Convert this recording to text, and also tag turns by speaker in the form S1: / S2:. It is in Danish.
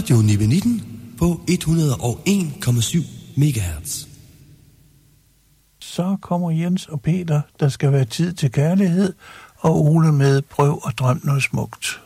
S1: Radio 919 på 101,7 MHz.
S2: Så kommer Jens og Peter, der skal være tid til kærlighed, og Ole med Prøv at drømme noget smukt.